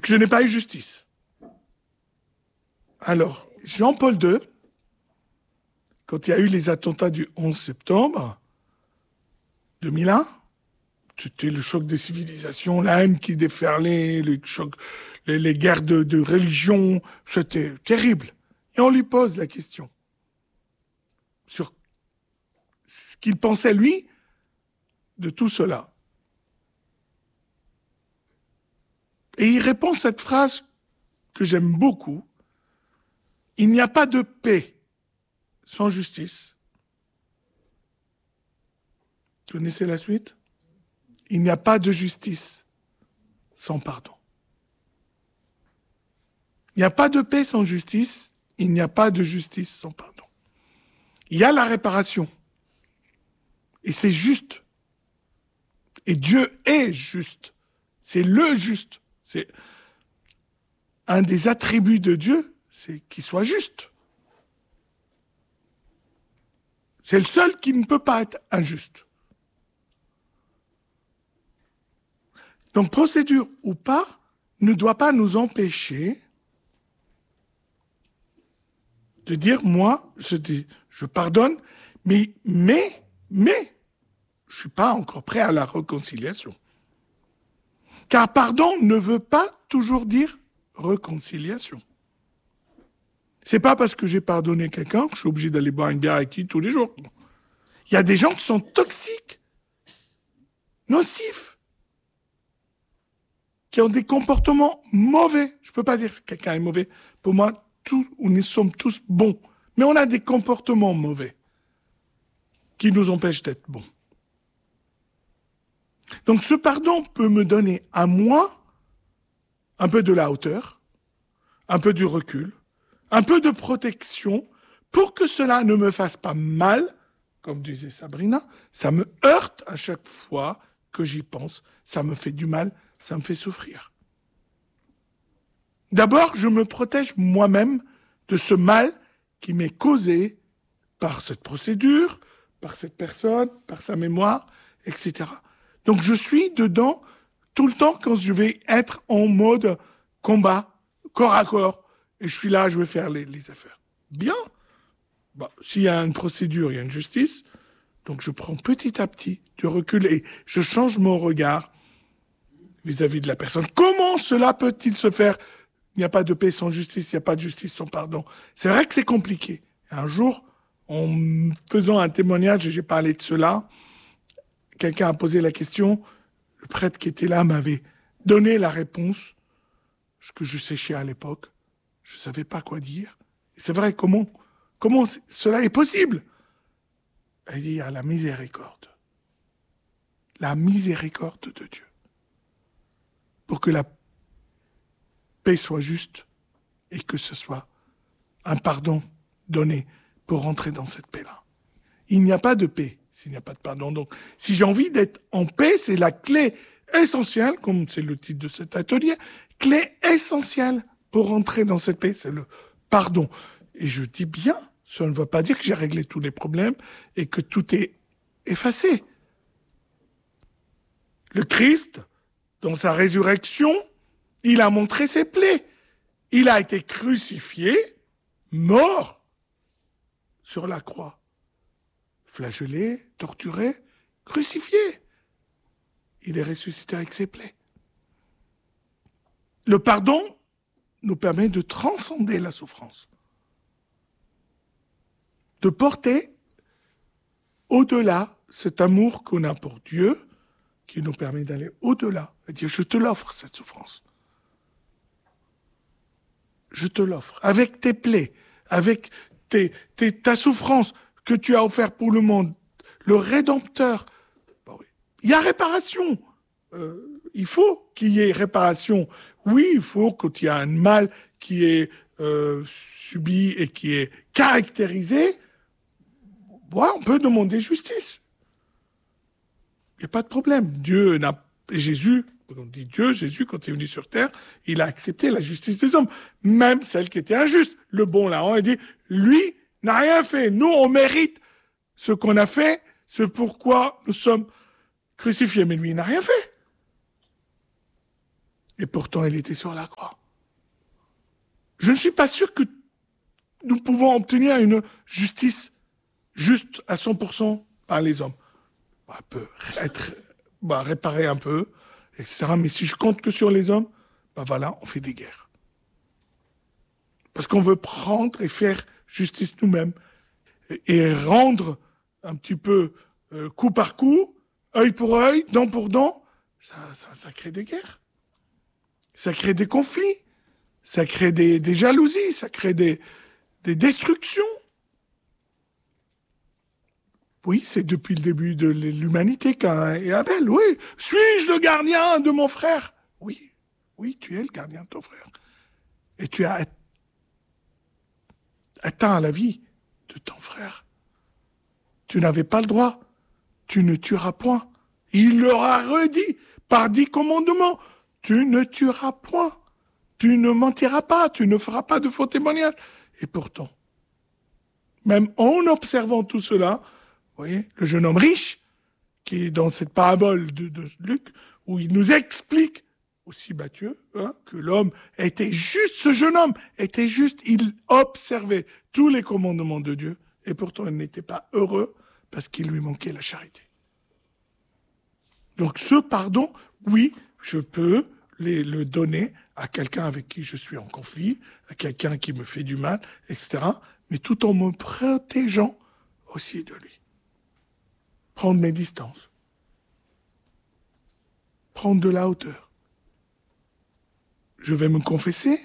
que je n'ai pas eu justice. Alors, Jean-Paul II, quand il y a eu les attentats du 11 septembre 2001, c'était le choc des civilisations, la haine qui déferlait, les guerres de religion, c'était terrible. Et on lui pose la question sur ce qu'il pensait, lui, de tout cela. Et il répond cette phrase que j'aime beaucoup. Il n'y a pas de paix sans justice. Vous connaissez la suite? Il n'y a pas de justice sans pardon. Il n'y a pas de paix sans justice. Il n'y a pas de justice sans pardon. Il y a la réparation. Et c'est juste. Et Dieu est juste. C'est le juste. C'est un des attributs de Dieu, c'est qu'il soit juste. C'est le seul qui ne peut pas être injuste. Donc, procédure ou pas, ne doit pas nous empêcher de dire, moi, je pardonne, mais, je suis pas encore prêt à la réconciliation. Car pardon ne veut pas toujours dire réconciliation. C'est pas parce que j'ai pardonné quelqu'un que je suis obligé d'aller boire une bière avec lui tous les jours. Il y a des gens qui sont toxiques, nocifs, qui ont des comportements mauvais. Je peux pas dire que quelqu'un est mauvais. Pour moi, nous sommes tous bons. Mais on a des comportements mauvais qui nous empêchent d'être bons. Donc ce pardon peut me donner à moi un peu de la hauteur, un peu du recul, un peu de protection pour que cela ne me fasse pas mal, comme disait Sabrina, ça me heurte à chaque fois que j'y pense, ça me fait du mal, ça me fait souffrir. D'abord, je me protège moi-même de ce mal qui m'est causé par cette procédure, par cette personne, par sa mémoire, etc. Donc je suis dedans tout le temps quand je vais être en mode combat, corps à corps, et je suis là, je vais faire les affaires. Bien. S'il y a une procédure, il y a une justice, donc je prends petit à petit du recul et je change mon regard vis-à-vis de la personne. Comment cela peut-il se faire? Il n'y a pas de paix sans justice, il n'y a pas de justice sans pardon. C'est vrai que c'est compliqué. Un jour, en faisant un témoignage, j'ai parlé de cela, quelqu'un a posé la question, le prêtre qui était là m'avait donné la réponse, ce que je séchais à l'époque. Je ne savais pas quoi dire. Et c'est vrai, comment cela est possible? Il dit, à la miséricorde. La miséricorde de Dieu. Pour que la paix soit juste et que ce soit un pardon donné pour rentrer dans cette paix-là. Il n'y a pas de paix s'il n'y a pas de pardon. Donc, si j'ai envie d'être en paix, c'est la clé essentielle, comme c'est le titre de cet atelier, clé essentielle pour rentrer dans cette paix, c'est le pardon. Et je dis bien, ça ne veut pas dire que j'ai réglé tous les problèmes et que tout est effacé. Le Christ, dans sa résurrection, il a montré ses plaies. Il a été crucifié, mort sur la croix. Flagellé, torturé, crucifié. Il est ressuscité avec ses plaies. Le pardon nous permet de transcender la souffrance. De porter au-delà cet amour qu'on a pour Dieu, qui nous permet d'aller au-delà et dire, je te l'offre, cette souffrance. Je te l'offre. Avec tes plaies, avec ta souffrance que tu as offert pour le monde, le Rédempteur. Bon, oui. Il y a réparation. Il faut qu'il y ait réparation. Oui, il faut, quand il y a un mal qui est subi et qui est caractérisé, on peut demander justice. Il n'y a pas de problème. Jésus, on dit Dieu, Jésus, quand il est venu sur terre, il a accepté la justice des hommes, même celle qui était injuste. Le bon là, il dit, lui n'a rien fait. Nous, on mérite ce qu'on a fait, c'est pourquoi nous sommes crucifiés. Mais lui, il n'a rien fait. Et pourtant, il était sur la croix. Je ne suis pas sûr que nous pouvons obtenir une justice juste à 100% par les hommes. On peut être, réparer un peu, etc. Mais si je compte que sur les hommes, voilà, on fait des guerres. Parce qu'on veut prendre et faire justice nous-mêmes et rendre un petit peu coup par coup, œil pour œil, dent pour dent, ça crée des guerres. Ça crée des conflits. Ça crée des jalousies. Ça crée des destructions. Oui, c'est depuis le début de l'humanité Caïn et Abel. Oui, suis-je le gardien de mon frère? Oui, tu es le gardien de ton frère. Et tu as atteint la vie de ton frère. Tu n'avais pas le droit. Tu ne tueras point. Il leur a redit par 10 commandements. Tu ne tueras point. Tu ne mentiras pas. Tu ne feras pas de faux témoignages. Et pourtant, même en observant tout cela, vous voyez, le jeune homme riche, qui est dans cette parabole de Luc, où il nous explique, aussi Matthieu, que l'homme était juste, ce jeune homme était juste, il observait tous les commandements de Dieu, et pourtant il n'était pas heureux parce qu'il lui manquait la charité. Donc ce pardon, oui, je peux le donner à quelqu'un avec qui je suis en conflit, à quelqu'un qui me fait du mal, etc., mais tout en me protégeant aussi de lui. Prendre mes distances. Prendre de la hauteur. Je vais me confesser.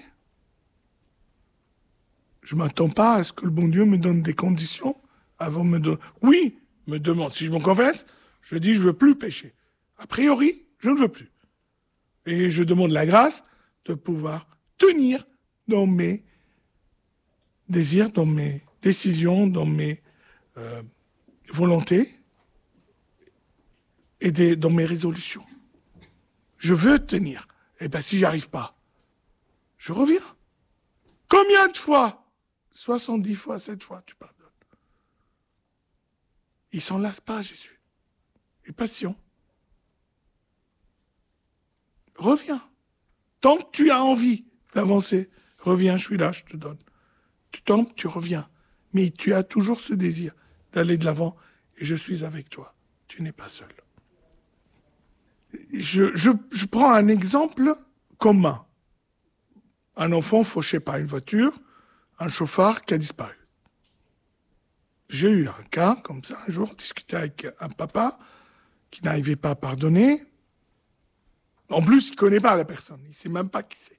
Je m'attends pas à ce que le bon Dieu me donne des conditions avant de me donner. Oui, me demande. Si je me confesse, je dis je veux plus pécher. A priori, je ne veux plus. Et je demande la grâce de pouvoir tenir dans mes désirs, dans mes décisions, dans mes volontés et dans mes résolutions. Je veux tenir. Eh bien, si j'arrive pas, je reviens. Combien de fois? 70 fois, 7 fois, tu pardonnes. Il s'en lasse pas, Jésus. Il est patient. Reviens. Tant que tu as envie d'avancer, reviens, je suis là, je te donne. Tu tombes, tu reviens. Mais tu as toujours ce désir d'aller de l'avant et je suis avec toi. Tu n'es pas seul. Je prends un exemple commun. Un enfant fauché par une voiture, un chauffard qui a disparu. J'ai eu un cas comme ça un jour, discuté avec un papa qui n'arrivait pas à pardonner. En plus, il ne connaît pas la personne, il ne sait même pas qui c'est.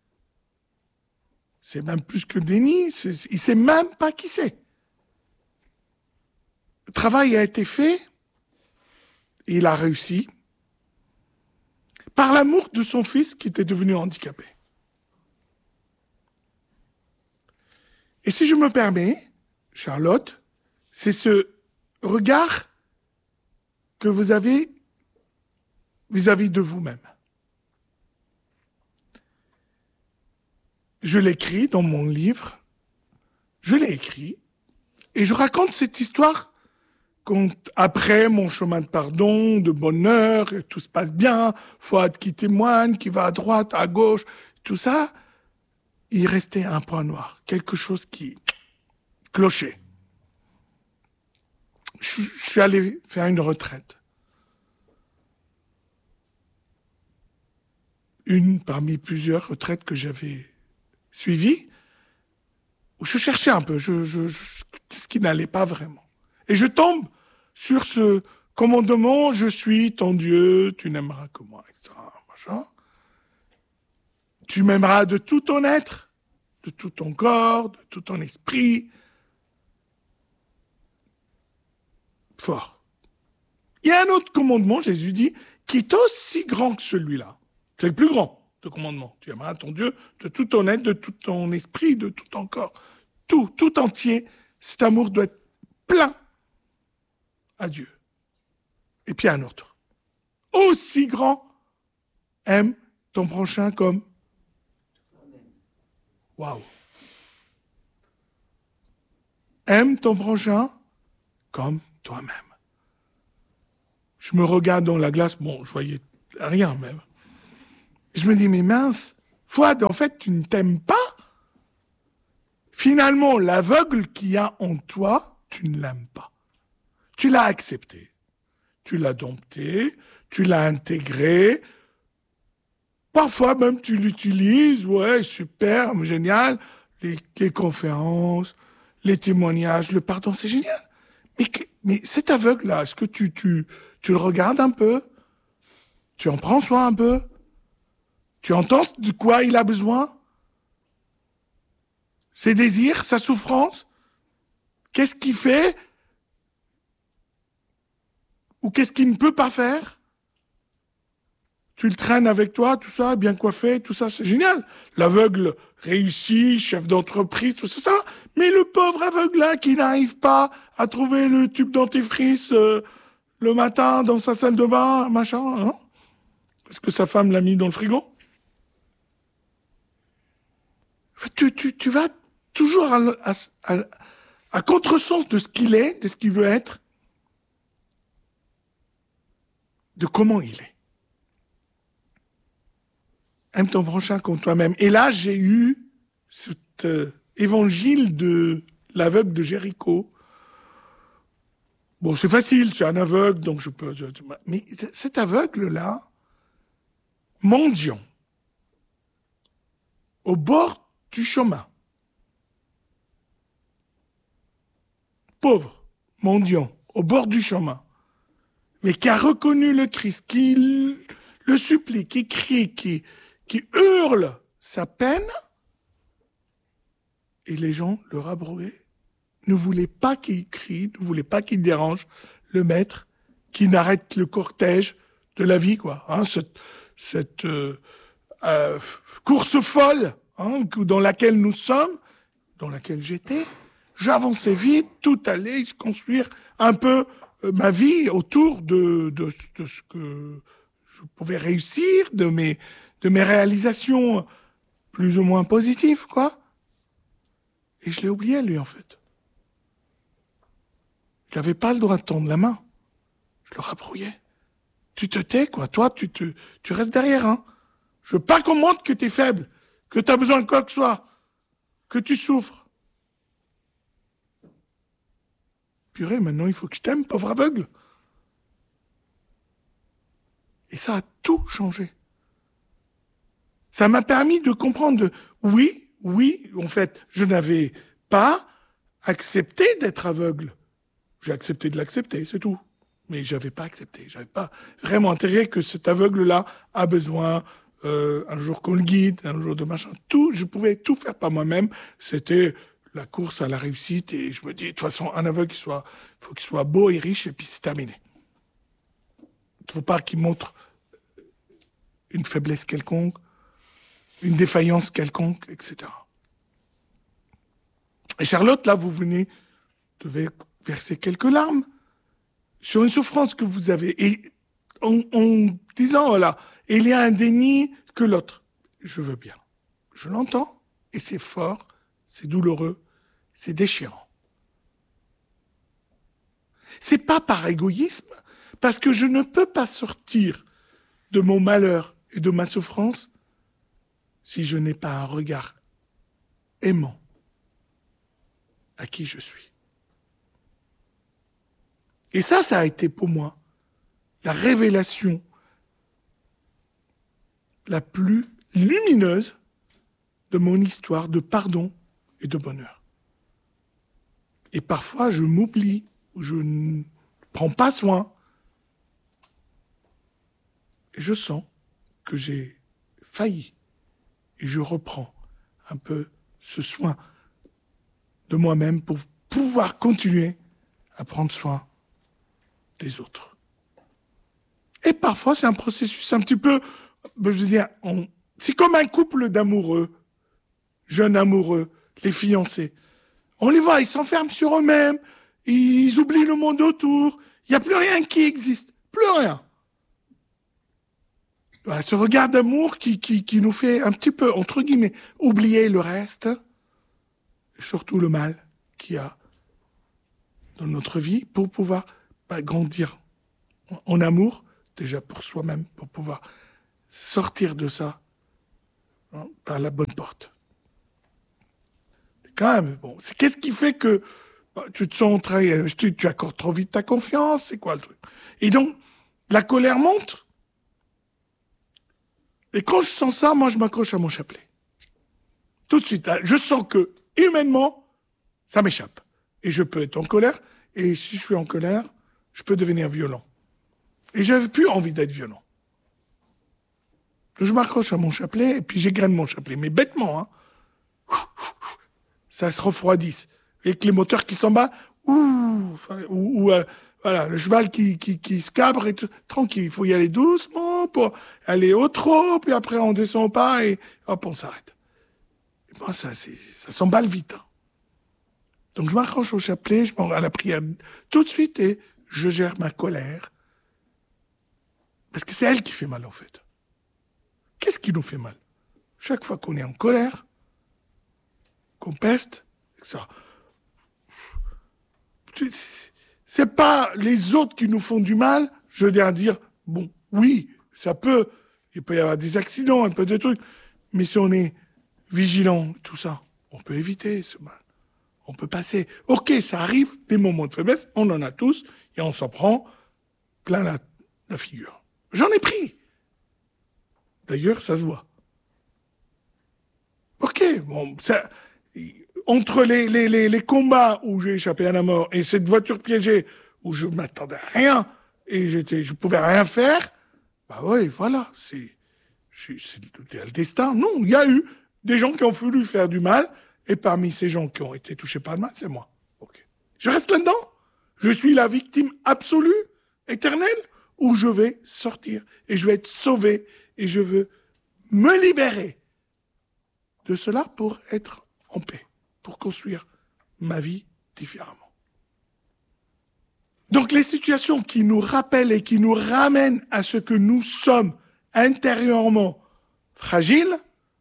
C'est même plus que déni, il ne sait même pas qui c'est. Le travail a été fait, et il a réussi, par l'amour de son fils qui était devenu handicapé. Et si je me permets, Charlotte, c'est ce regard que vous avez vis-à-vis de vous-même. Je l'écris dans mon livre, je l'ai écrit, et je raconte cette histoire quand, après mon chemin de pardon, de bonheur, et tout se passe bien, Fouad qui témoigne, qui va à droite, à gauche, tout ça, il restait un point noir, quelque chose qui clochait. Je suis allé faire une retraite. Une parmi plusieurs retraites que j'avais suivies, où je cherchais un peu ce qui n'allait pas vraiment. Et je tombe sur ce commandement, je suis ton Dieu, tu n'aimeras que moi, etc. Machin. Tu m'aimeras de tout ton être, de tout ton corps, de tout ton esprit. Fort. Il y a un autre commandement, Jésus dit, qui est aussi grand que celui-là. C'est le plus grand de commandement. Tu aimeras ton Dieu de tout ton être, de tout ton esprit, de tout ton corps. Tout entier. Cet amour doit être plein à Dieu. Et puis un autre. Aussi grand, aime ton prochain comme. Waouh. Aime ton prochain comme toi-même. Je me regarde dans la glace, bon, je voyais rien même. Je me dis, mais mince, Fouad, en fait, tu ne t'aimes pas. Finalement, l'aveugle qu'il y a en toi, tu ne l'aimes pas. Tu l'as accepté, tu l'as dompté, tu l'as intégré. Parfois même tu l'utilises, ouais, super, génial. Les conférences, les témoignages, le pardon, c'est génial. Mais cet aveugle-là, est-ce que tu le regardes un peu? Tu en prends soin un peu? Tu entends de quoi il a besoin? Ses désirs, sa souffrance? Qu'est-ce qu'il fait? Ou qu'est-ce qu'il ne peut pas faire? Tu le traînes avec toi, tout ça, bien coiffé, tout ça, c'est génial. L'aveugle réussit, chef d'entreprise, tout ça, ça. Mais le pauvre aveugle-là qui n'arrive pas à trouver le tube dentifrice le matin dans sa salle de bain, machin, hein? Est-ce que sa femme l'a mis dans le frigo? Tu vas toujours à contresens de ce qu'il est, de ce qu'il veut être, de comment il est. Aime ton prochain comme toi-même. Et là, j'ai eu cet évangile de l'aveugle de Jéricho. Bon, c'est facile, c'est un aveugle, donc je peux... Mais cet aveugle-là, mendiant, au bord du chemin, pauvre, mendiant, au bord du chemin, mais qui a reconnu le Christ, qui le supplie, qui crie, qui hurle sa peine, et les gens le rabrouaient, ne voulaient pas qu'il crie, ne voulaient pas qu'il dérange le maître, qui n'arrête le cortège de la vie, quoi. Hein, cette course folle, hein, dans laquelle nous sommes, dans laquelle j'étais, j'avançais vite, tout allait se construire un peu ma vie autour de ce que je pouvais réussir, de mes réalisations plus ou moins positives, quoi. Et je l'ai oublié, lui, en fait. Je n'avais pas le droit de tendre la main. Je le rabrouillais. Tu te tais, quoi. Toi, tu restes derrière, hein. Je veux pas qu'on montre que t'es faible, que t'as besoin de quoi que ce soit, que tu souffres. Purée, maintenant, il faut que je t'aime, pauvre aveugle. Et ça a tout changé. Ça m'a permis de comprendre oui, en fait, je n'avais pas accepté d'être aveugle. J'ai accepté de l'accepter, c'est tout. Mais j'avais pas accepté, j'avais pas vraiment intégré que cet aveugle-là a besoin un jour qu'on le guide, un jour de machin. Tout, je pouvais tout faire par moi-même. C'était la course à la réussite et je me dis, de toute façon, un aveugle, faut qu'il soit beau et riche et puis c'est terminé. Il faut pas qu'il montre une faiblesse quelconque, une défaillance quelconque, etc. Et Charlotte, là, vous devez verser quelques larmes sur une souffrance que vous avez. Et en disant, voilà, il y a un déni que l'autre. Je veux bien. Je l'entends, et c'est fort, c'est douloureux, c'est déchirant. C'est pas par égoïsme, parce que je ne peux pas sortir de mon malheur et de ma souffrance si je n'ai pas un regard aimant à qui je suis. Et ça a été pour moi la révélation la plus lumineuse de mon histoire de pardon et de bonheur. Et parfois, je m'oublie, je ne prends pas soin, et je sens que j'ai failli. Et je reprends un peu ce soin de moi-même pour pouvoir continuer à prendre soin des autres. Et parfois, c'est un processus un petit peu, je veux dire, c'est comme un couple d'amoureux, jeunes amoureux, les fiancés. On les voit, ils s'enferment sur eux-mêmes, ils oublient le monde autour, il n'y a plus rien qui existe, plus rien. Voilà, ce regard d'amour qui nous fait un petit peu, entre guillemets, oublier le reste, et surtout le mal qu'il y a dans notre vie pour pouvoir grandir en amour, déjà pour soi-même, pour pouvoir sortir de ça, hein, par la bonne porte. Quand même, bon, qu'est-ce qui fait que tu te sens trahi, tu accordes trop vite ta confiance, c'est quoi le truc? Et donc, la colère monte. Et quand je sens ça, moi, je m'accroche à mon chapelet. Tout de suite, je sens que, humainement, ça m'échappe. Et je peux être en colère. Et si je suis en colère, je peux devenir violent. Et j'avais plus envie d'être violent. Je m'accroche à mon chapelet et puis j'égrène mon chapelet. Mais bêtement, hein. Ça se refroidisse. Et que les moteurs qui s'en battent, voilà, le cheval qui se cabre et tout, tranquille. Il faut y aller doucement pour aller au trot, puis après on descend au pas et hop, on s'arrête. Et moi, ça s'emballe vite, hein. Donc je m'accroche au chapelet, je m'en vais à la prière tout de suite et je gère ma colère. Parce que c'est elle qui fait mal, en fait. Qu'est-ce qui nous fait mal? Chaque fois qu'on est en colère, qu'on peste, ça. C'est pas les autres qui nous font du mal, je veux dire, bon, oui, il peut y avoir des accidents, un peu de trucs, mais si on est vigilant, tout ça, on peut éviter ce mal. On peut passer. Ok, ça arrive, des moments de faiblesse, on en a tous, et on s'en prend plein la figure. J'en ai pris. D'ailleurs, ça se voit. Ok, bon, ça, entre les combats où j'ai échappé à la mort et cette voiture piégée où je m'attendais à rien et je pouvais rien faire, bah ouais, voilà, c'est le destin. Non, il y a eu des gens qui ont voulu faire du mal et parmi ces gens qui ont été touchés par le mal, c'est moi. Ok. Je reste là-dedans? Je suis la victime absolue, éternelle, ou je vais sortir et je vais être sauvé et je veux me libérer de cela pour être en paix, pour construire ma vie différemment. Donc les situations qui nous rappellent et qui nous ramènent à ce que nous sommes intérieurement fragiles,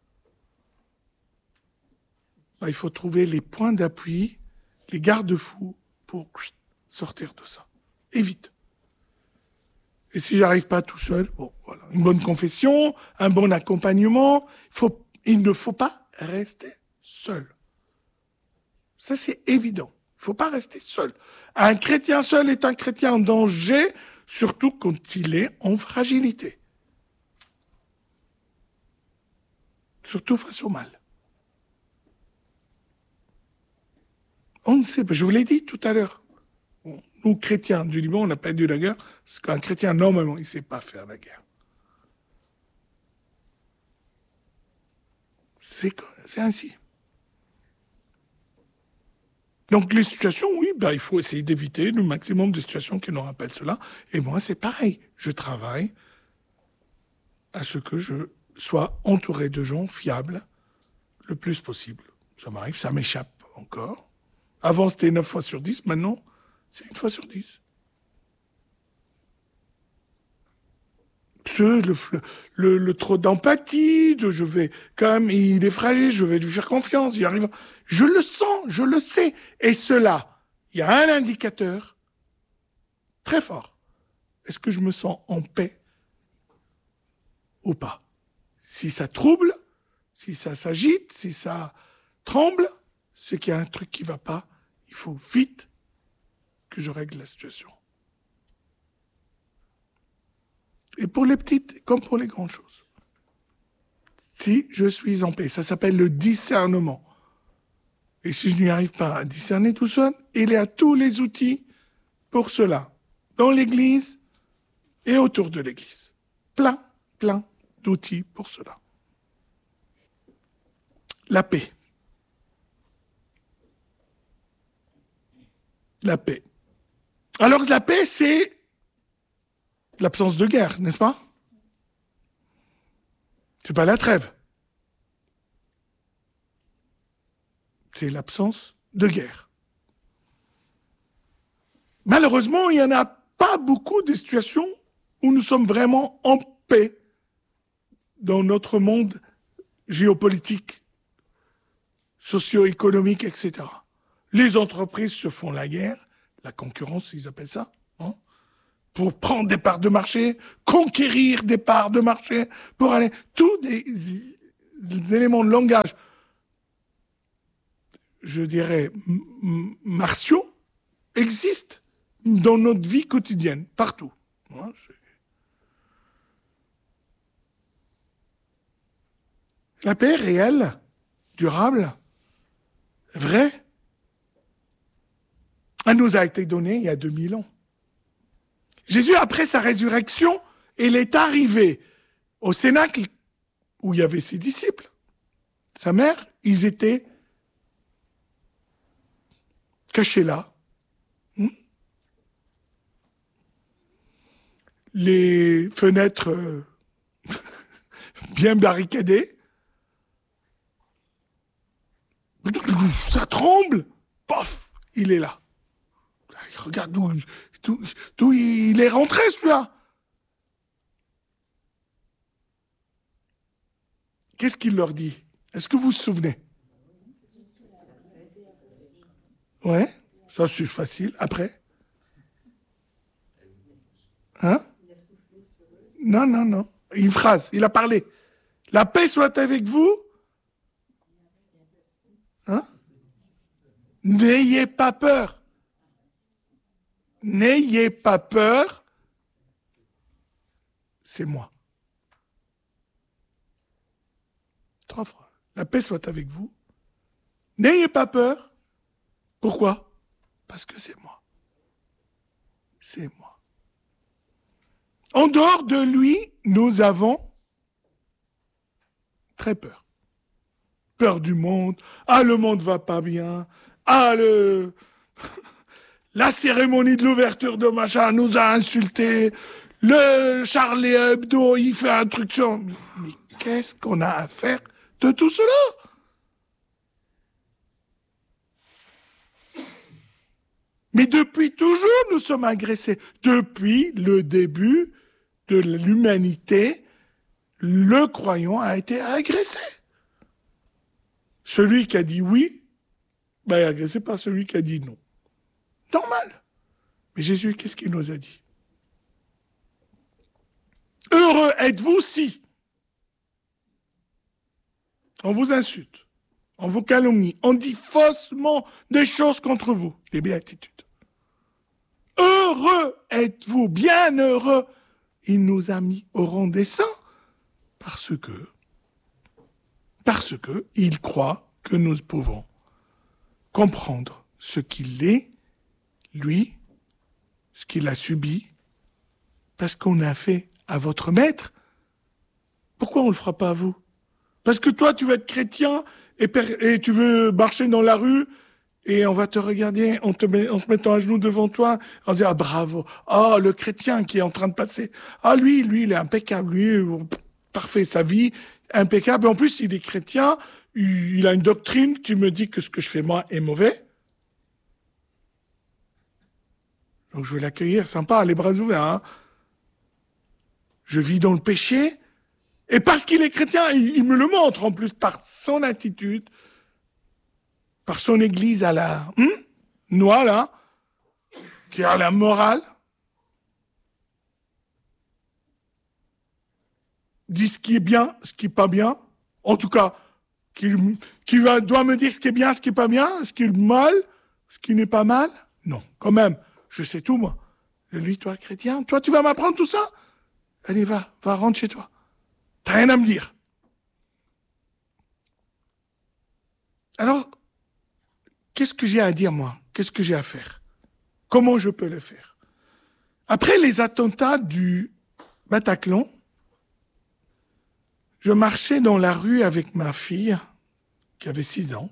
il faut trouver les points d'appui, les garde-fous pour sortir de ça. Et vite. Et si j'arrive pas tout seul, bon, voilà, une bonne confession, un bon accompagnement, il ne faut pas rester seul. Ça, c'est évident. Il ne faut pas rester seul. Un chrétien seul est un chrétien en danger, surtout quand il est en fragilité. Surtout face au mal. On ne sait pas. Je vous l'ai dit tout à l'heure. Nous, chrétiens du Liban, on n'a pas eu la guerre, parce qu'un chrétien, normalement, il ne sait pas faire la guerre. C'est ainsi. Donc les situations, oui, il faut essayer d'éviter le maximum de situations qui nous rappellent cela. Et moi, c'est pareil. Je travaille à ce que je sois entouré de gens fiables le plus possible. Ça m'arrive, ça m'échappe encore. Avant, c'était 9 fois sur 10, maintenant, c'est 1 fois sur 10. Le trop d'empathie, quand même, il est fragile, je vais lui faire confiance, il arrive. Je le sens, je le sais. Et cela, il y a un indicateur très fort. Est-ce que je me sens en paix ou pas? Si ça trouble, si ça s'agite, si ça tremble, c'est qu'il y a un truc qui va pas. Il faut vite que je règle la situation. Et pour les petites, comme pour les grandes choses. Si je suis en paix, ça s'appelle le discernement. Et si je n'y arrive pas à discerner tout seul, il y a tous les outils pour cela. Dans l'Église et autour de l'Église. Plein d'outils pour cela. La paix. La paix. Alors la paix, c'est l'absence de guerre, n'est-ce pas? C'est pas la trêve. C'est l'absence de guerre. Malheureusement, il n'y en a pas beaucoup de situations où nous sommes vraiment en paix dans notre monde géopolitique, socio-économique, etc. Les entreprises se font la guerre, la concurrence, ils appellent ça. Hein. pour prendre des parts de marché, conquérir des parts de marché, pour aller... Tous des éléments de langage, je dirais, martiaux, existent dans notre vie quotidienne, partout. La paix est réelle, durable, vraie. Elle nous a été donnée il y a 2000 ans. Jésus, après sa résurrection, il est arrivé au Cénacle où il y avait ses disciples. Sa mère, ils étaient cachés là. Les fenêtres bien barricadées. Ça tremble. Paf, il est là. Regarde d'où il est rentré, celui-là. Qu'est-ce qu'il leur dit? Est-ce que vous vous souvenez? Ouais, ça c'est facile. Après? Hein? Non. Une phrase, il a parlé. La paix soit avec vous. Hein? N'ayez pas peur. N'ayez pas peur. C'est moi. 3 fois. La paix soit avec vous. N'ayez pas peur. Pourquoi? Parce que c'est moi. C'est moi. En dehors de lui, nous avons très peur. Peur du monde. Ah, le monde va pas bien. Ah, la cérémonie de l'ouverture de machin nous a insultés. Le Charlie Hebdo, il fait un truc sur... Mais qu'est-ce qu'on a à faire de tout cela? Mais depuis toujours, nous sommes agressés. Depuis le début de l'humanité, le croyant a été agressé. Celui qui a dit oui, est agressé par celui qui a dit non. Normal. Mais Jésus, qu'est-ce qu'il nous a dit? Heureux êtes-vous si on vous insulte, on vous calomnie, on dit faussement des choses contre vous, les béatitudes. Heureux êtes-vous, bien heureux. Il nous a mis au rang des saints parce que il croit que nous pouvons comprendre ce qu'il est, lui, ce qu'il a subi, parce qu'on a fait à votre maître. Pourquoi on ne le fera pas à vous? Parce que toi, tu vas être chrétien et tu veux marcher dans la rue et on va te regarder en se mettant à genoux devant toi, en disant, ah, bravo, ah, le chrétien qui est en train de passer, ah, lui, il est impeccable, lui, parfait, sa vie, impeccable. En plus, il est chrétien, il a une doctrine qui me dit que ce que je fais moi est mauvais. Donc je vais l'accueillir, sympa, les bras ouverts. Hein. Je vis dans le péché, et parce qu'il est chrétien, il me le montre en plus par son attitude, par son église à la noix là, qui a la morale, dit ce qui est bien, ce qui est pas bien, en tout cas, doit me dire ce qui est bien, ce qui est pas bien, ce qui est mal, ce qui n'est pas mal. Non, quand même. Je sais tout, moi. Lui, toi, chrétien, toi, tu vas m'apprendre tout ça? Allez, va, rentre chez toi. T'as rien à me dire. Alors, qu'est-ce que j'ai à dire, moi? Qu'est-ce que j'ai à faire? Comment je peux le faire? Après les attentats du Bataclan, je marchais dans la rue avec ma fille, qui avait 6 ans.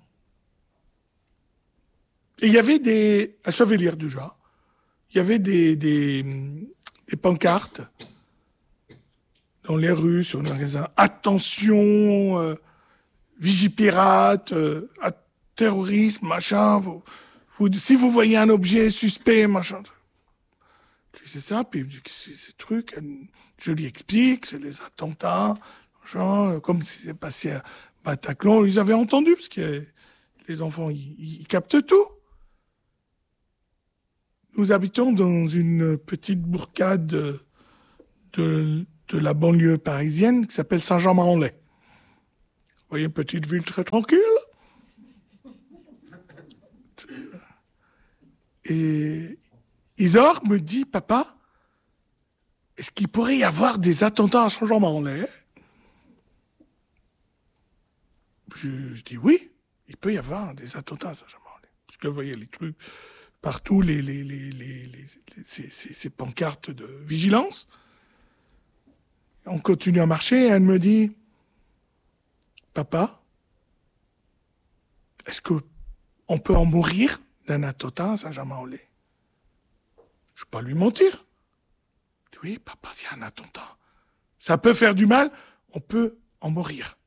Et il y avait elle savait lire déjà. Il y avait des pancartes dans les rues, sur les magasins. Attention, vigipirate, terrorisme, machin. Si vous voyez un objet suspect, machin. C'est ça, puis ces trucs, je lui explique, c'est les attentats, machin, comme c'est passé à Bataclan. Ils avaient entendu, parce que les enfants, ils captent tout. nous habitons dans une petite bourgade de la banlieue parisienne qui s'appelle Saint-Germain-en-Laye. Vous voyez, petite ville très tranquille. Et Isor me dit, papa, est-ce qu'il pourrait y avoir des attentats à Saint-Germain-en-Laye? Je dis oui, il peut y avoir des attentats à Saint-Germain-en-Laye. Parce que vous voyez les trucs partout, ces pancartes de vigilance. On continue à marcher et elle me dit, papa, est-ce qu'on peut en mourir d'un attentat à Saint-Germain-en-Laye? Je ne vais pas lui mentir. Je dis, oui, papa, s'il y a un attentat, ça peut faire du mal, on peut en mourir.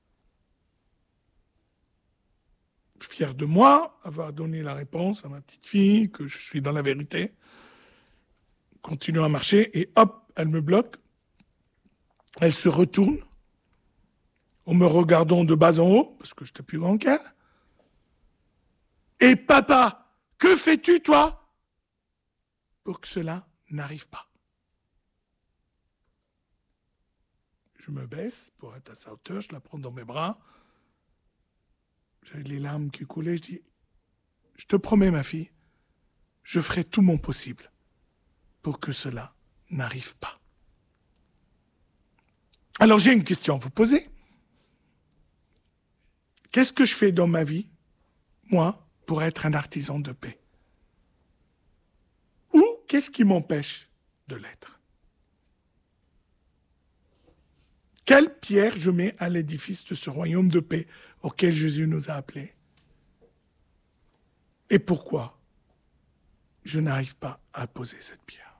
Je suis fier de moi, avoir donné la réponse à ma petite fille, que je suis dans la vérité. Continue à marcher et hop, elle me bloque. Elle se retourne, en me regardant de bas en haut, parce que j'étais plus grand qu'elle. Et papa, que fais-tu, toi, pour que cela n'arrive pas? Je me baisse pour être à sa hauteur, je la prends dans mes bras. J'avais les larmes qui coulaient, je dis, je te promets, ma fille, je ferai tout mon possible pour que cela n'arrive pas. Alors j'ai une question à vous poser. Qu'est-ce que je fais dans ma vie, moi, pour être un artisan de paix? Ou qu'est-ce qui m'empêche de l'être? Quelle pierre je mets à l'édifice de ce royaume de paix auquel Jésus nous a appelés? Et pourquoi je n'arrive pas à poser cette pierre?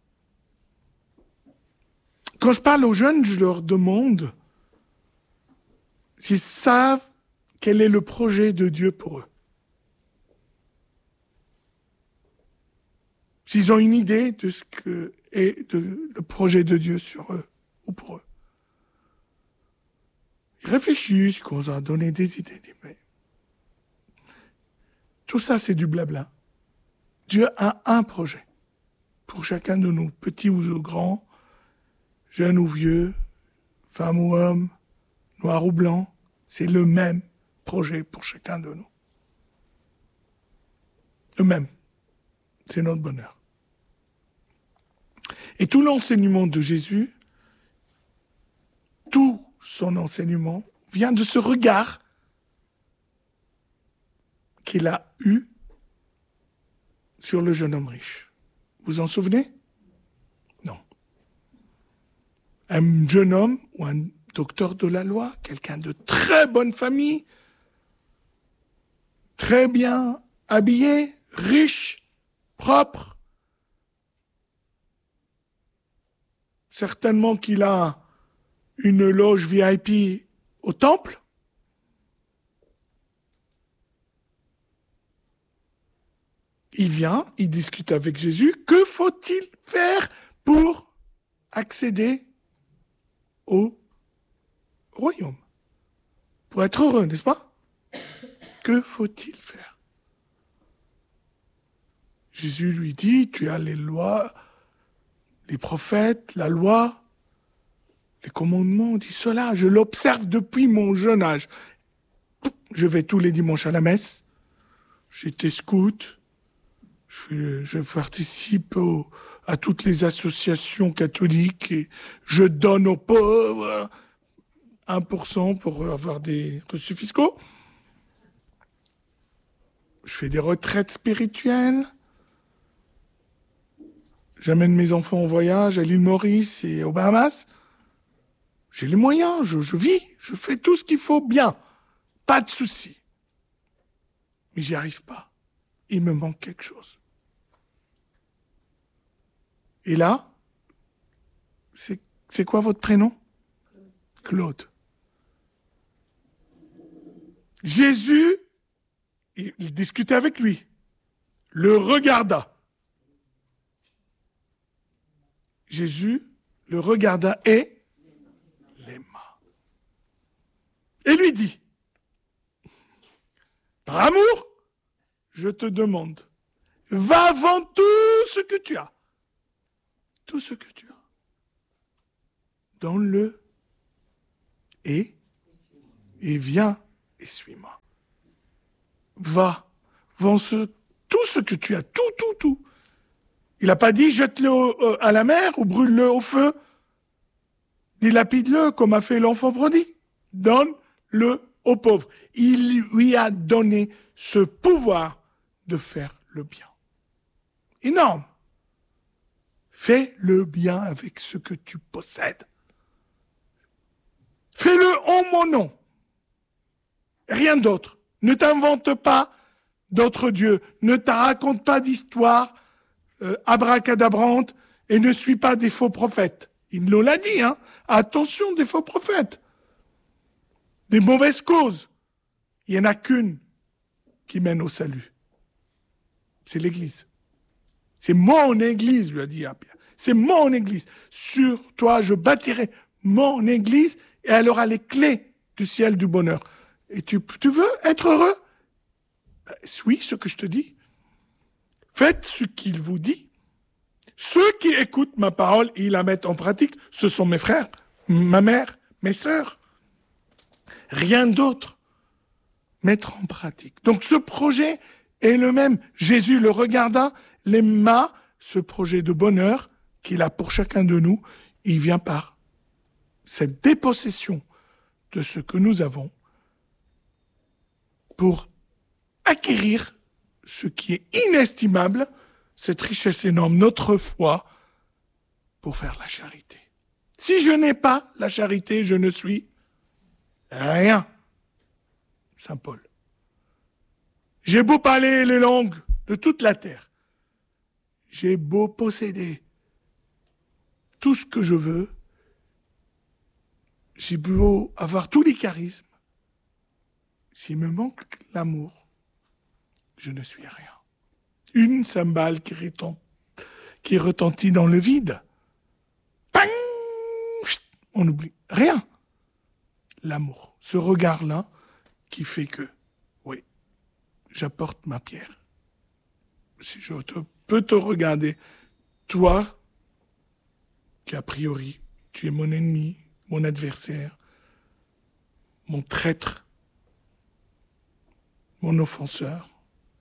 Quand je parle aux jeunes, je leur demande s'ils savent quel est le projet de Dieu pour eux. S'ils ont une idée de ce que est le projet de Dieu sur eux ou pour eux. Ils réfléchissent, qu'on a donné des idées. Mais tout ça, c'est du blabla. Dieu a un projet pour chacun de nous, petits ou grands, jeunes ou vieux, femmes ou hommes, noirs ou blancs. C'est le même projet pour chacun de nous. Le même. C'est notre bonheur. Et tout l'enseignement de Jésus, tout son enseignement vient de ce regard qu'il a eu sur le jeune homme riche. Vous en souvenez? Non. Un jeune homme ou un docteur de la loi, quelqu'un de très bonne famille, très bien habillé, riche, propre. Certainement qu'il a une loge VIP au temple. Il vient, il discute avec Jésus. Que faut-il faire pour accéder au royaume? Pour être heureux, n'est-ce pas? Que faut-il faire? Jésus lui dit, tu as les lois, les prophètes, la loi, les commandements. Il dit, cela, je l'observe depuis mon jeune âge. Je vais tous les dimanches à la messe. J'étais scout. Je participe à toutes les associations catholiques et je donne aux pauvres 1% pour avoir des reçus fiscaux. Je fais des retraites spirituelles. J'amène mes enfants en voyage à l'île Maurice et aux Bahamas. J'ai les moyens, je vis, je fais tout ce qu'il faut bien. Pas de souci. Mais j'y arrive pas. Il me manque quelque chose. Et là, c'est quoi votre prénom? Claude. Jésus, il discutait avec lui, le regarda. Jésus le regarda et l'aima. Et lui dit, par amour, je te demande, Va vendre tout ce que tu as. Tout ce que tu as. Donne-le et viens et suis-moi. Va, vends tout ce que tu as, tout. Il n'a pas dit jette-le à la mer ou brûle-le au feu. Dilapide-le comme a fait l'enfant prodigue. Donne-le aux pauvres. Il lui a donné ce pouvoir de faire le bien. Énorme. Fais le bien avec ce que tu possèdes. Fais-le en mon nom. Rien d'autre. Ne t'invente pas d'autres dieux. Ne te raconte pas d'histoires abracadabrantes et ne suis pas des faux prophètes. Il nous l'a dit, hein. Attention des faux prophètes. Des mauvaises causes. Il n'y en a qu'une qui mène au salut. C'est l'Église. C'est mon Église, lui a dit à Pierre. C'est mon Église. Sur toi, je bâtirai mon Église et elle aura les clés du ciel du bonheur. Et tu veux être heureux? Oui, ce que je te dis. Faites ce qu'il vous dit. Ceux qui écoutent ma parole et la mettent en pratique, ce sont mes frères, ma mère, mes sœurs. Rien d'autre. Mettre en pratique. Donc ce projet est le même. Jésus le regarda, l'aima, ce projet de bonheur qu'il a pour chacun de nous. Il vient par cette dépossession de ce que nous avons pour acquérir ce qui est inestimable, cette richesse énorme, notre foi, pour faire la charité. Si je n'ai pas la charité, je ne suis rien. Saint Paul. J'ai beau parler les langues de toute la terre, j'ai beau posséder tout ce que je veux, j'ai beau avoir tous les charismes, s'il me manque l'amour, je ne suis rien. Une cymbale qui retentit dans le vide. Pang! On oublie. Rien. L'amour. Ce regard-là qui fait que, oui, j'apporte ma pierre. Si je peux te regarder, toi, qui a priori, tu es mon ennemi, mon adversaire, mon traître, mon offenseur.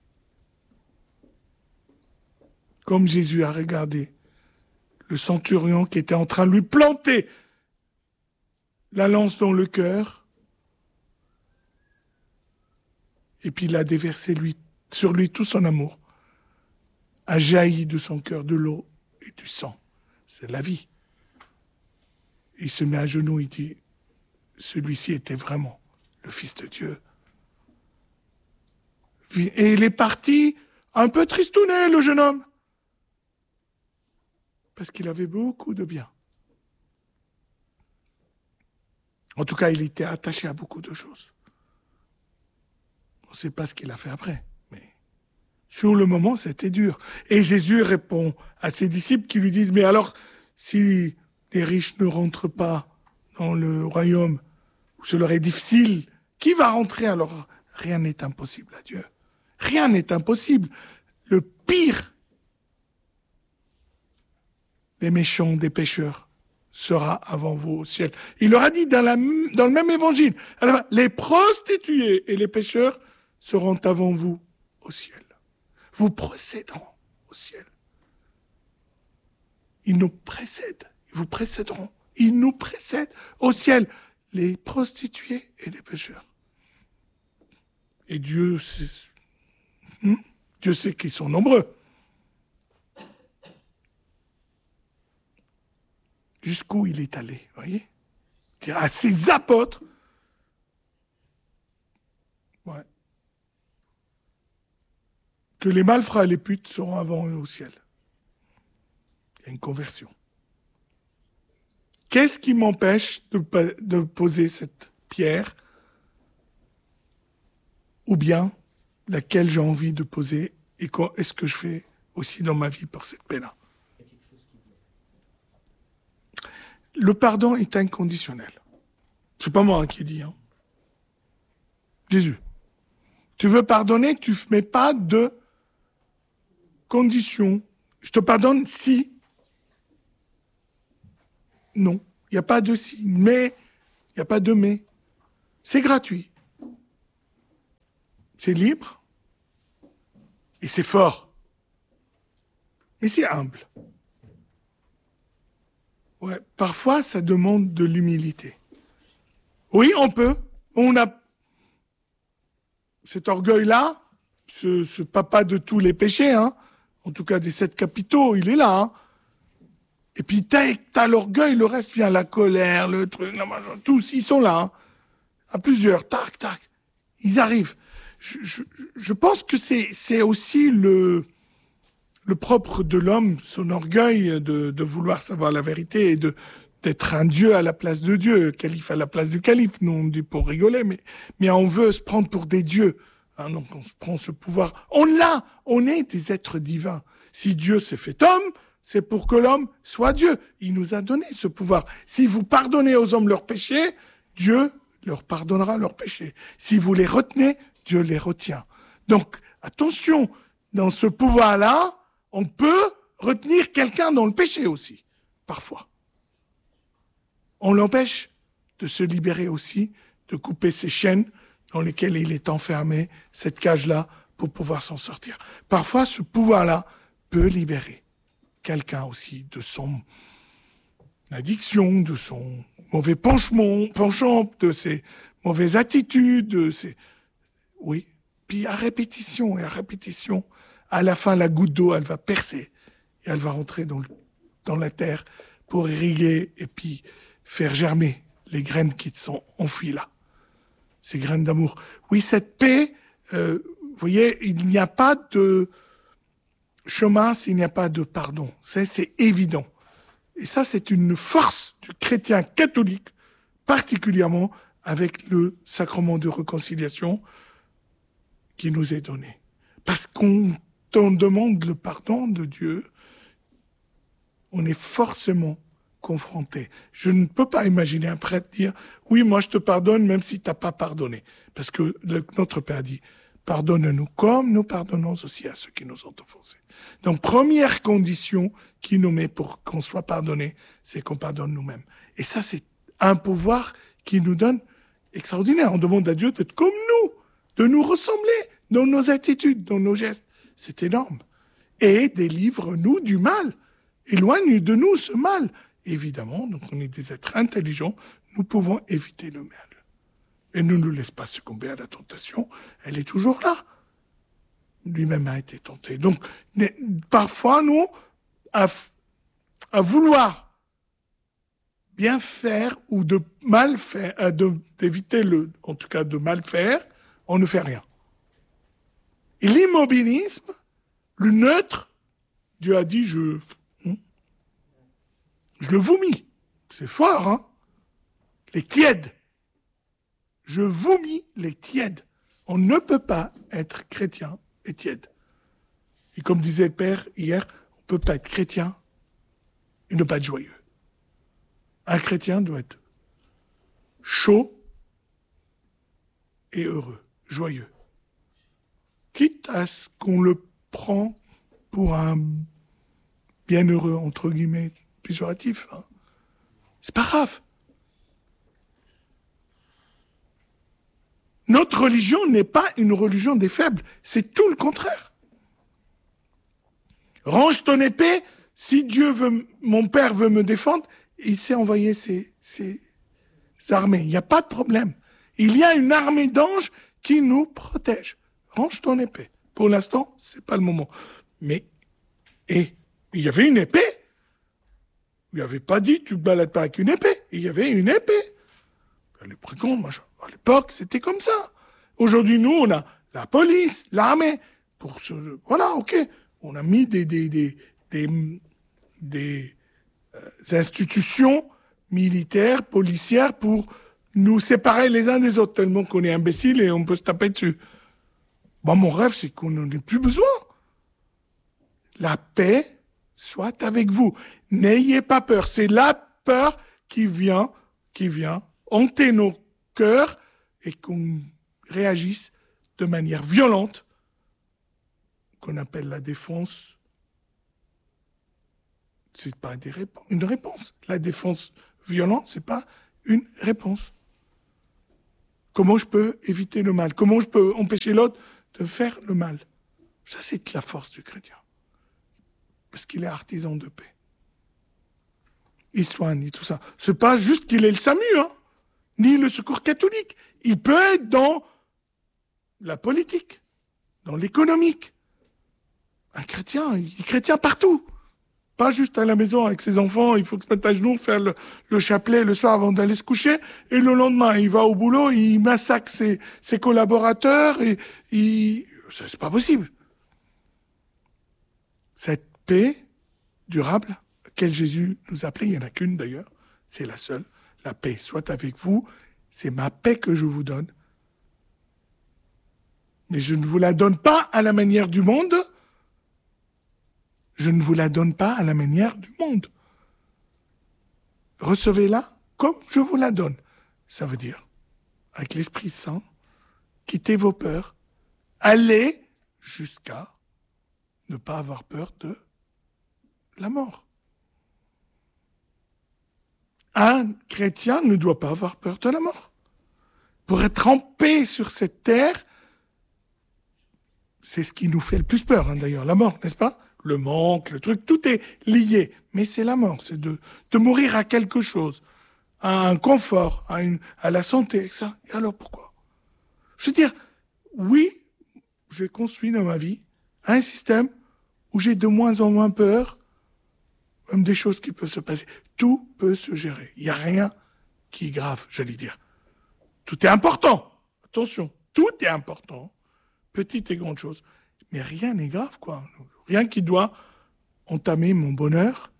Comme Jésus a regardé le centurion qui était en train de lui planter la lance dans le cœur, et puis il a déversé sur lui tout son amour, a jailli de son cœur de l'eau et du sang. C'est la vie. Il se met à genoux, il dit, celui-ci était vraiment le Fils de Dieu. Et il est parti un peu tristouné, le jeune homme. Parce qu'il avait beaucoup de bien. En tout cas, il était attaché à beaucoup de choses. On ne sait pas ce qu'il a fait après, mais sur le moment, c'était dur. Et Jésus répond à ses disciples qui lui disent, mais alors, si les riches ne rentrent pas dans le royaume, où ce leur est difficile, qui va rentrer alors? Rien n'est impossible à Dieu. Rien n'est impossible. Le pire des méchants, des pécheurs, sera avant vous au ciel. Il leur a dit dans le même évangile, alors, les prostituées et les pécheurs seront avant vous au ciel. Vous précéderont au ciel. Ils nous précèdent. Ils vous précéderont. Ils nous précèdent au ciel. Les prostituées et les pécheurs. Et Dieu sait qu'ils sont nombreux. Jusqu'où il est allé, voyez? C'est-à-dire à ses apôtres. Ouais. Que les malfrats et les putes seront avant eux au ciel. Il y a une conversion. Qu'est-ce qui m'empêche de poser cette pierre? Ou bien laquelle j'ai envie de poser et qu'est-ce que je fais aussi dans ma vie pour cette paix-là? Le pardon est inconditionnel. C'est pas moi qui dis, hein. Jésus. Tu veux pardonner, tu ne mets pas de condition. Je te pardonne si. Non, il n'y a pas de si. Mais, il n'y a pas de mais. C'est gratuit. C'est libre. Et c'est fort. Mais c'est humble. Ouais, parfois, ça demande de l'humilité. Oui, on peut. On a cet orgueil-là, ce papa de tous les péchés, hein. En tout cas des 7 capitaux, il est là, hein. Et puis t'as l'orgueil, le reste vient, la colère, le truc, la machin, tous, ils sont là, hein. À plusieurs, tac, tac. Ils arrivent. Je pense que c'est aussi le propre de l'homme, son orgueil de vouloir savoir la vérité et d'être un dieu à la place de Dieu, calife à la place du calife. Nous, on dit pour rigoler, mais on veut se prendre pour des dieux. Hein, donc on se prend ce pouvoir. On l'a, on est des êtres divins. Si Dieu s'est fait homme, c'est pour que l'homme soit Dieu. Il nous a donné ce pouvoir. Si vous pardonnez aux hommes leurs péchés, Dieu leur pardonnera leurs péchés. Si vous les retenez, Dieu les retient. Donc, attention, dans ce pouvoir-là, on peut retenir quelqu'un dans le péché aussi, parfois. On l'empêche de se libérer aussi, de couper ses chaînes dans lesquelles il est enfermé, cette cage-là, pour pouvoir s'en sortir. Parfois, ce pouvoir-là peut libérer quelqu'un aussi de son addiction, de son mauvais penchant, de ses mauvaises attitudes, de ses... Oui. Puis à répétition, à la fin, la goutte d'eau, elle va percer et elle va rentrer dans la terre pour irriguer et puis faire germer les graines qui sont enfouies là. Ces graines d'amour. Oui, cette paix, vous voyez, il n'y a pas de chemin s'il n'y a pas de pardon. C'est évident. Et ça, c'est une force du chrétien catholique, particulièrement avec le sacrement de réconciliation qui nous est donné. Parce qu'on demande le pardon de Dieu, on est forcément confronté. Je ne peux pas imaginer un prêtre dire « Oui, moi je te pardonne même si tu n'as pas pardonné. » Parce que notre Père dit « Pardonne-nous comme nous pardonnons aussi à ceux qui nous ont offensés. » Donc, première condition qui nous met pour qu'on soit pardonné, c'est qu'on pardonne nous-mêmes. Et ça, c'est un pouvoir qui nous donne extraordinaire. On demande à Dieu d'être comme nous, de nous ressembler dans nos attitudes, dans nos gestes. C'est énorme. Et délivre-nous du mal. Éloigne de nous ce mal. Évidemment, donc on est des êtres intelligents, nous pouvons éviter le mal. Et ne nous laisse pas succomber à la tentation, elle est toujours là. Lui-même a été tenté. Donc, parfois, nous, à vouloir bien faire ou de mal faire, d'éviter en tout cas de mal faire, on ne fait rien. Et l'immobilisme, le neutre, Dieu a dit, je le vomis. C'est fort, hein? Les tièdes. Je vomis les tièdes. On ne peut pas être chrétien et tiède. Et comme disait le Père hier, on ne peut pas être chrétien et ne pas être joyeux. Un chrétien doit être chaud et heureux, joyeux. Quitte à ce qu'on le prend pour un bienheureux, entre guillemets, péjoratif. Hein. C'est pas grave. Notre religion n'est pas une religion des faibles, c'est tout le contraire. Range ton épée, si Dieu veut, mon Père veut me défendre, il sait envoyer ses armées. Il n'y a pas de problème. Il y a une armée d'anges qui nous protège. Range ton épée. Pour l'instant, c'est pas le moment. Mais, il y avait une épée. Il n'y avait pas dit, tu te balades pas avec une épée. Il y avait une épée. Les brigands, machin. À l'époque, c'était comme ça. Aujourd'hui, nous, on a la police, l'armée. Voilà, ok. On a mis des institutions militaires, policières pour nous séparer les uns des autres, tellement qu'on est imbéciles et on peut se taper dessus. Bon, mon rêve, c'est qu'on n'en ait plus besoin. La paix soit avec vous. N'ayez pas peur. C'est la peur qui vient hanter nos cœurs et qu'on réagisse de manière violente, qu'on appelle la défense c'est pas une réponse. La défense violente, c'est pas une réponse. Comment je peux éviter le mal? Comment je peux empêcher l'autre de faire le mal? Ça, c'est la force du chrétien. Parce qu'il est artisan de paix. Il soigne et tout ça. C'est pas juste qu'il est le SAMU, ni le secours catholique. Il peut être dans la politique, dans l'économique. Un chrétien, il est chrétien partout. Pas juste à la maison avec ses enfants, il faut se mettre à genoux, faire le chapelet le soir avant d'aller se coucher, et le lendemain, il va au boulot, il massacre ses collaborateurs, et c'est pas possible. Cette paix durable, à laquelle Jésus nous appelait, il n'y en a qu'une d'ailleurs, c'est la seule, la paix soit avec vous, c'est ma paix que je vous donne. Mais je ne vous la donne pas à la manière du monde, je ne vous la donne pas à la manière du monde. Recevez-la comme je vous la donne. Ça veut dire, avec l'Esprit Saint, quittez vos peurs, allez jusqu'à ne pas avoir peur de la mort. Un chrétien ne doit pas avoir peur de la mort. Pour être en paix sur cette terre, c'est ce qui nous fait le plus peur, d'ailleurs, la mort, n'est-ce pas? Le manque, le truc, tout est lié. Mais c'est la mort, c'est de mourir à quelque chose, à un confort, à la santé, etc. Et alors pourquoi? Je veux dire, oui, j'ai construit dans ma vie un système où j'ai de moins en moins peur, même des choses qui peuvent se passer. Tout peut se gérer. Il n'y a rien qui est grave, j'allais dire. Tout est important. Attention, tout est important. Petite et grande chose. Mais rien n'est grave, quoi. Rien qui doit entamer mon bonheur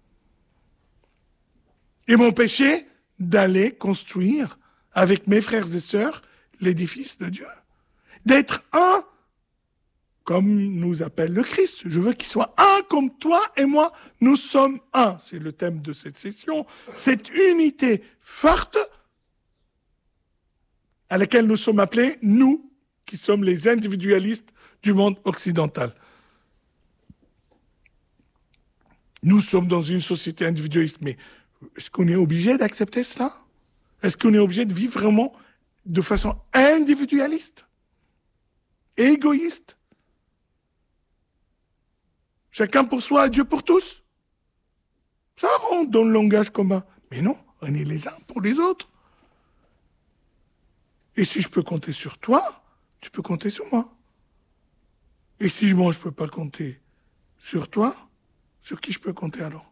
et m'empêcher d'aller construire avec mes frères et sœurs l'édifice de Dieu. D'être un comme nous appelle le Christ. Je veux qu'il soit un comme toi et moi, nous sommes un. C'est le thème de cette session. Cette unité forte à laquelle nous sommes appelés, nous, qui sommes les individualistes du monde occidental. Nous sommes dans une société individualiste, mais est-ce qu'on est obligé d'accepter cela? Est-ce qu'on est obligé de vivre vraiment de façon individualiste? Égoïste? Chacun pour soi, Dieu pour tous? Ça rentre dans le langage commun. Mais non, on est les uns pour les autres. Et si je peux compter sur toi, tu peux compter sur moi. Et si moi, je peux pas compter sur toi, sur qui je peux compter alors?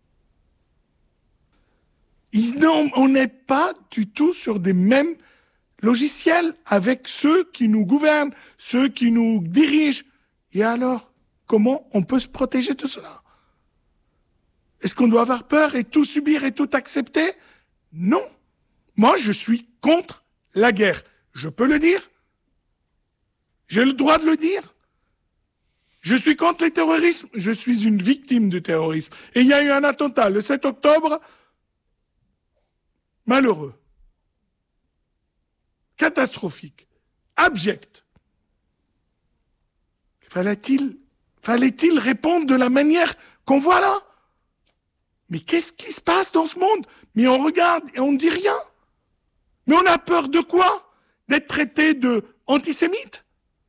Non, on n'est pas du tout sur des mêmes logiciels avec ceux qui nous gouvernent, ceux qui nous dirigent. Et alors, comment on peut se protéger de cela? Est-ce qu'on doit avoir peur et tout subir et tout accepter? Non. Moi, je suis contre la guerre. Je peux le dire. J'ai le droit de le dire. Je suis contre les terrorismes. Je suis une victime du terrorisme. Et il y a eu un attentat le 7 octobre. Malheureux. Catastrophique. Abject. Fallait-il répondre de la manière qu'on voit là? Mais qu'est-ce qui se passe dans ce monde? Mais on regarde et on ne dit rien. Mais on a peur de quoi? D'être traité de antisémite?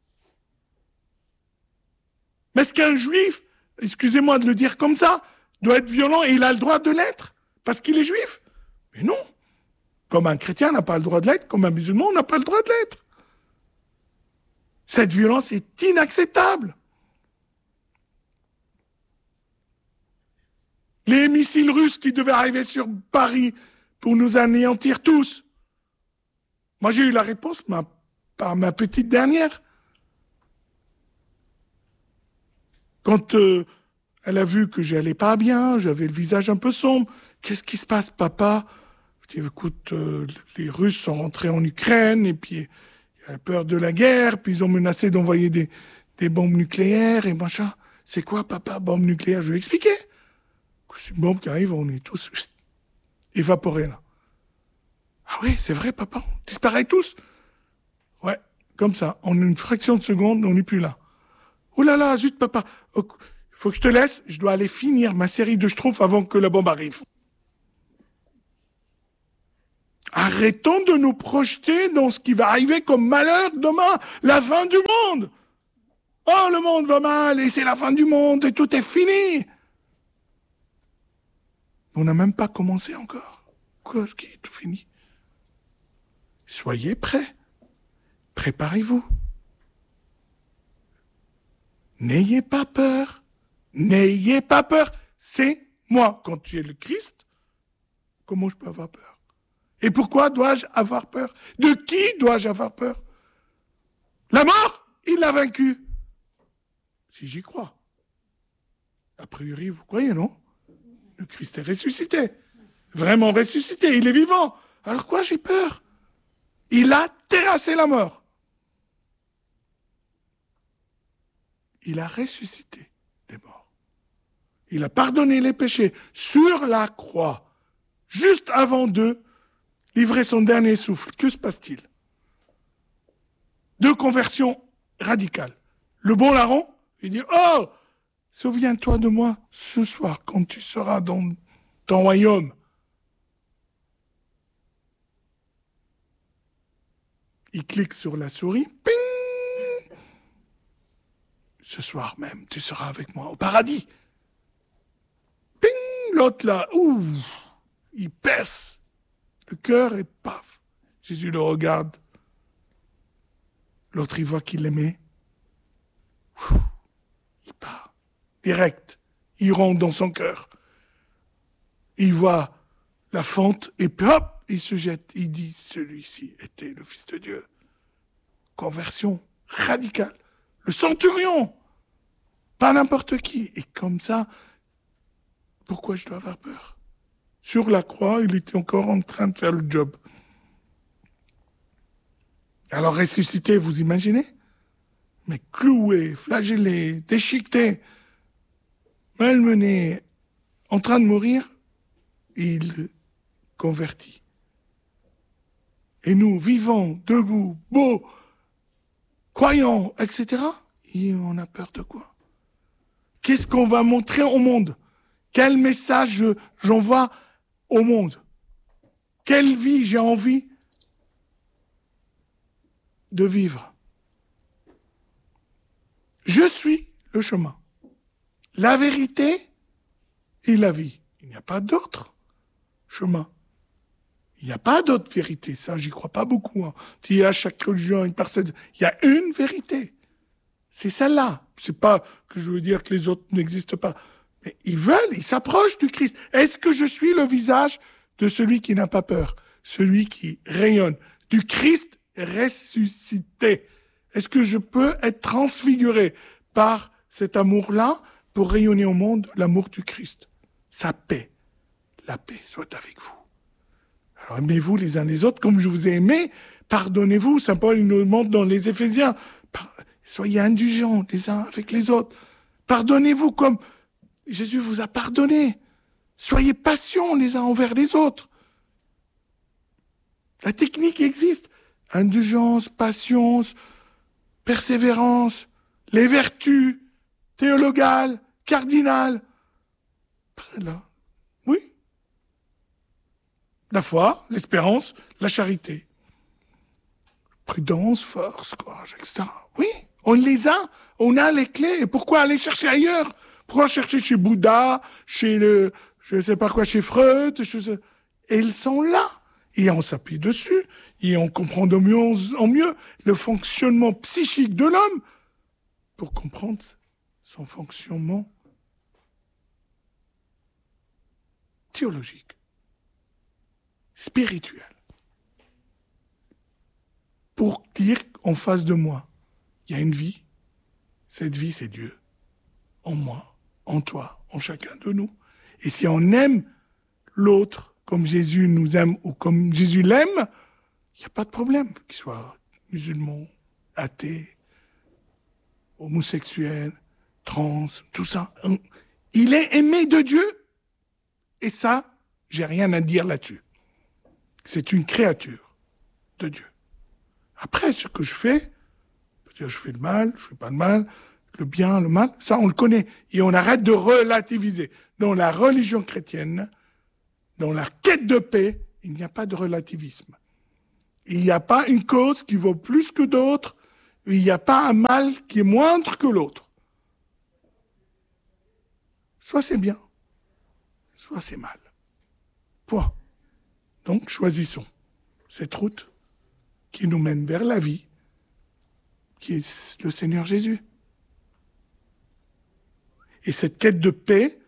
Mais est-ce qu'un juif, excusez-moi de le dire comme ça, doit être violent et il a le droit de l'être parce qu'il est juif? Mais non. Comme un chrétien n'a pas le droit de l'être, comme un musulman n'a pas le droit de l'être. Cette violence est inacceptable. Les missiles russes qui devaient arriver sur Paris pour nous anéantir tous. Moi, j'ai eu la réponse par ma petite dernière. Quand elle a vu que j'allais pas bien, j'avais le visage un peu sombre. Qu'est-ce qui se passe, papa? Je dis, écoute, les Russes sont rentrés en Ukraine, et puis il y a peur de la guerre, puis ils ont menacé d'envoyer des bombes nucléaires, et machin. C'est quoi, papa, bombe nucléaire? Je lui ai expliqué. C'est une bombe qui arrive, on est tous évaporés, là. Ah oui, c'est vrai, papa, on disparaît tous. Ouais, comme ça, en une fraction de seconde, on n'est plus là. Oh là là, zut, papa, faut que je te laisse, je dois aller finir ma série de Schtroumpfs avant que la bombe arrive. Arrêtons de nous projeter dans ce qui va arriver comme malheur demain, la fin du monde. Oh, le monde va mal et c'est la fin du monde et tout est fini. On n'a même pas commencé encore. Quoi, ce qui est tout fini? Soyez prêts. Préparez-vous. N'ayez pas peur. N'ayez pas peur. C'est moi. Quand j'ai le Christ, comment je peux avoir peur? Et pourquoi dois-je avoir peur? De qui dois-je avoir peur? La mort, il l'a vaincu. Si j'y crois. A priori, vous croyez, non? Le Christ est ressuscité. Vraiment ressuscité. Il est vivant. Alors quoi, j'ai peur? Il a terrassé la mort. Il a ressuscité des morts. Il a pardonné les péchés sur la croix, juste avant de livrer son dernier souffle. Que se passe-t-il? Deux conversions radicales. Le bon larron, il dit, oh, souviens-toi de moi ce soir quand tu seras dans ton royaume. Il clique sur la souris, ping! Ce soir même, tu seras avec moi au paradis. Ping! L'autre là, ouh, il pèse le cœur et paf. Jésus le regarde. L'autre, il voit qu'il l'aimait. Il part. Direct. Il rentre dans son cœur. Il voit la fente et puis hop, il se jette. Il dit, celui-ci était le Fils de Dieu. Conversion radicale. Le centurion. Pas n'importe qui. Et comme ça, pourquoi je dois avoir peur? Sur la croix, il était encore en train de faire le job. Alors ressuscité, vous imaginez? Mais cloué, flagellé, déchiqueté, malmené, en train de mourir, il convertit. Et nous, vivants, debout, beaux, croyants, etc., et on a peur de quoi? Qu'est-ce qu'on va montrer au monde? Quel message j'envoie au monde? Quelle vie j'ai envie de vivre? Je suis le chemin, la vérité et la vie. Il n'y a pas d'autre chemin. Il n'y a pas d'autre vérité. Ça, j'y crois pas beaucoup. Hein. Il y a chaque religion une parcelle. Il y a une vérité. C'est celle-là. C'est pas que je veux dire que les autres n'existent pas. Mais ils veulent, ils s'approchent du Christ. Est-ce que je suis le visage de celui qui n'a pas peur? Celui qui rayonne. Du Christ ressuscité. Est-ce que je peux être transfiguré par cet amour-là pour rayonner au monde l'amour du Christ? Sa paix. La paix soit avec vous. Alors aimez-vous les uns les autres comme je vous ai aimé. Pardonnez-vous. Saint Paul nous demande dans les Éphésiens. Soyez indulgents les uns avec les autres. Pardonnez-vous comme Jésus vous a pardonné. Soyez patients les uns envers les autres. La technique existe. Indulgence, patience, persévérance, les vertus théologales, cardinales. Là. Oui. La foi, l'espérance, la charité. Prudence, force, courage, etc. Oui, on les a, on a les clés. Et pourquoi aller chercher ailleurs? Pourquoi chercher chez Bouddha, chez le, je sais pas quoi, chez Freud, et ils sont là. Et on s'appuie dessus, et on comprend de mieux en mieux le fonctionnement psychique de l'homme pour comprendre son fonctionnement théologique, spirituel. Pour dire en face de moi, il y a une vie. Cette vie, c'est Dieu. En moi, en toi, en chacun de nous. Et si on aime l'autre comme Jésus nous aime ou comme Jésus l'aime, il n'y a pas de problème. Qu'il soit musulman, athée, homosexuel, trans, tout ça. Il est aimé de Dieu. Et ça, j'ai rien à dire là-dessus. C'est une créature de Dieu. Après, ce que je fais, peut-être je fais le mal, je fais pas de mal, le bien, le mal, ça on le connaît. Et on arrête de relativiser. Dans la religion chrétienne, dans la quête de paix, il n'y a pas de relativisme. Il n'y a pas une cause qui vaut plus que d'autres. Il n'y a pas un mal qui est moindre que l'autre. Soit c'est bien, soit c'est mal. Point. Donc choisissons cette route qui nous mène vers la vie, qui est le Seigneur Jésus. Et cette quête de paix,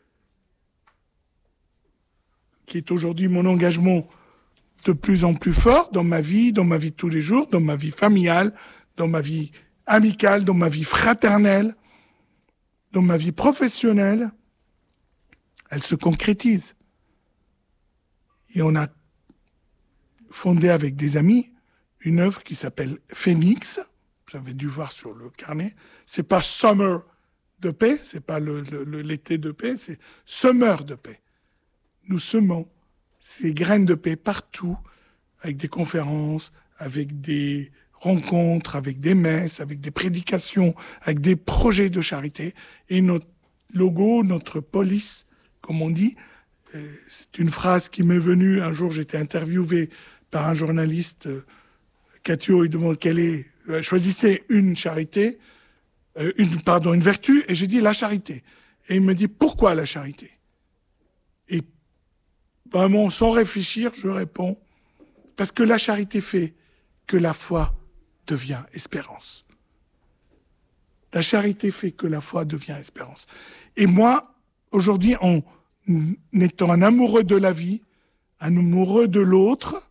qui est aujourd'hui mon engagement de plus en plus fort dans ma vie de tous les jours, dans ma vie familiale, dans ma vie amicale, dans ma vie fraternelle, dans ma vie professionnelle, elle se concrétise. Et on a fondé avec des amis une œuvre qui s'appelle Phoenix. Vous avez dû voir sur le carnet. C'est pas Summer de paix, c'est pas l'été de paix, c'est Summer de paix. Nous semons ces graines de paix partout, avec des conférences, avec des rencontres, avec des messes, avec des prédications, avec des projets de charité. Et notre logo, notre police, comme on dit, c'est une phrase qui m'est venue. Un jour, j'étais interviewé par un journaliste, Catio, il demande choisissez une charité, une vertu, et j'ai dit la charité. Et il me dit, pourquoi la charité? Et vraiment, sans réfléchir, je réponds, parce que la charité fait que la foi devient espérance. La charité fait que la foi devient espérance. Et moi, aujourd'hui, en étant un amoureux de la vie, un amoureux de l'autre,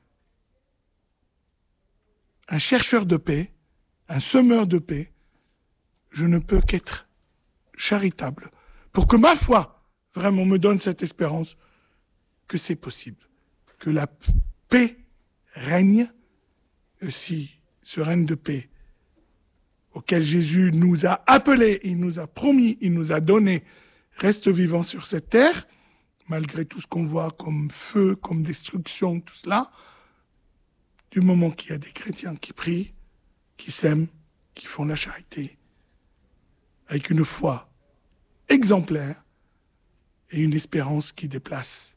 un chercheur de paix, un semeur de paix, je ne peux qu'être charitable pour que ma foi vraiment me donne cette espérance que c'est possible, que la paix règne, si ce règne de paix auquel Jésus nous a appelés, il nous a promis, il nous a donné, reste vivant sur cette terre, malgré tout ce qu'on voit comme feu, comme destruction, tout cela, du moment qu'il y a des chrétiens qui prient, qui s'aiment, qui font la charité, avec une foi exemplaire et une espérance qui déplace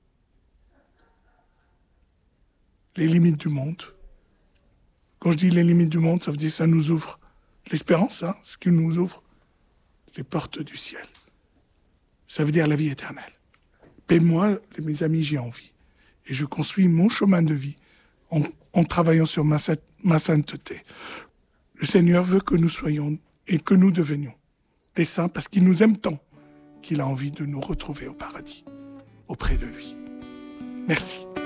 les limites du monde. Quand je dis les limites du monde, ça veut dire que ça nous ouvre l'espérance, hein, ce qui nous ouvre les portes du ciel. Ça veut dire la vie éternelle. Et moi, mes amis, j'ai envie. Et je construis mon chemin de vie en travaillant sur ma sainteté. Le Seigneur veut que nous soyons et que nous devenions des saints parce qu'il nous aime tant qu'il a envie de nous retrouver au paradis, auprès de lui. Merci.